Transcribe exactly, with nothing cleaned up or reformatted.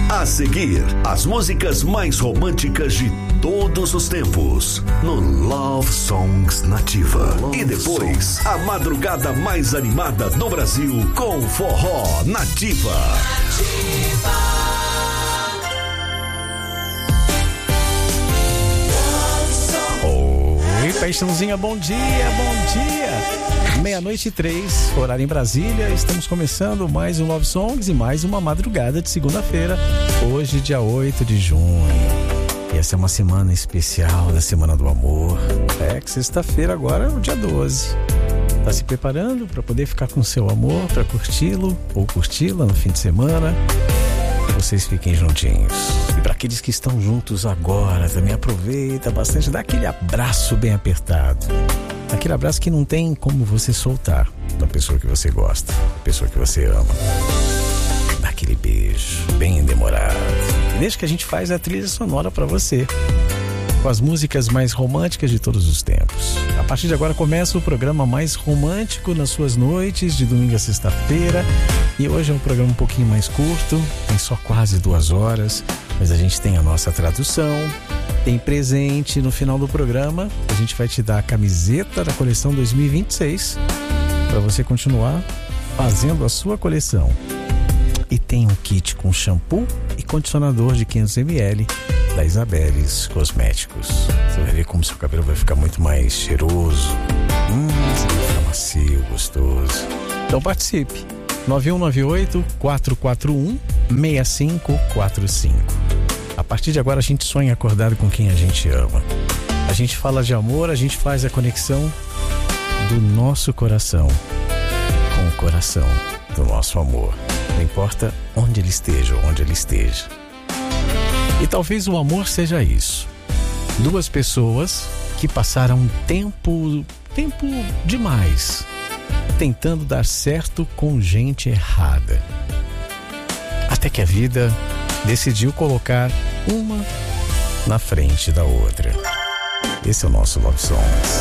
A seguir, as músicas mais românticas de todos os tempos no Love Songs Nativa. Love e depois, Songs. A madrugada mais animada do Brasil com Forró Nativa. Nativa. Oi, paixãozinha, bom dia, bom dia. Meia-noite e três, horário em Brasília. Estamos começando mais um Love Songs e mais uma madrugada de segunda-feira. Hoje, dia oito de junho. E essa é uma semana especial da Semana do Amor. É que sexta-feira agora é o dia doze. Tá se preparando para poder ficar com seu amor, para curti-lo ou curti-la no fim de semana. Vocês fiquem juntinhos. E para aqueles que estão juntos agora, também aproveita bastante, dá aquele abraço bem apertado. Aquele abraço que não tem como você soltar da pessoa que você gosta, da pessoa que você ama. Dá aquele beijo bem demorado. E deixa que a gente faz a trilha sonora para você, com as músicas mais românticas de todos os tempos. A partir de agora começa o programa mais romântico nas suas noites, de domingo a sexta-feira. E hoje é um programa um pouquinho mais curto, tem só quase duas horas, mas a gente tem a nossa tradução, tem presente no final do programa. A gente vai te dar a camiseta da coleção dois mil e vinte e seis para você continuar fazendo a sua coleção. E tem um kit com shampoo e condicionador de quinhentos mililitros da Isabeles Cosméticos. Você vai ver como seu cabelo vai ficar muito mais cheiroso. Hum, você vai ficar macio, gostoso. Então participe. nove um nove oito, quatro quatro um, seis cinco quatro cinco. A partir de agora a gente sonha acordado com quem a gente ama. A gente fala de amor, a gente faz a conexão do nosso coração com o coração do nosso amor. Não importa onde ele esteja ou onde ele esteja. E talvez o amor seja isso. Duas pessoas que passaram tempo, tempo demais tentando dar certo com gente errada. Até que a vida decidiu colocar uma na frente da outra. Esse é o nosso Love Songs.